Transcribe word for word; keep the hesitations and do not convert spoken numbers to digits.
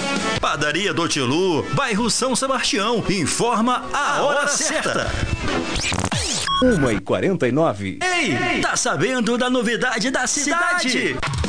Padaria do Tilu, bairro São Sebastião, informa a hora certa. uma e quarenta e nove. Ei, tá sabendo da novidade da cidade?